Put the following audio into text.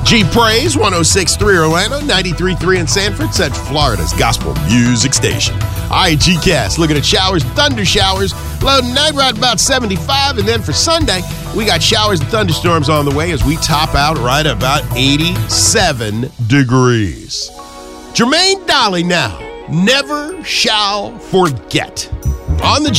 G-Praise, 106.3 Orlando, 93.3 in Sanford, Central Florida's gospel music station. All right, G-Cast, looking at showers, thunder showers, low tonight right about 75, and then for Sunday, we got showers and thunderstorms on the way as we top out right about 87 degrees. Jermaine Dolly now, Never Shall Forget. On the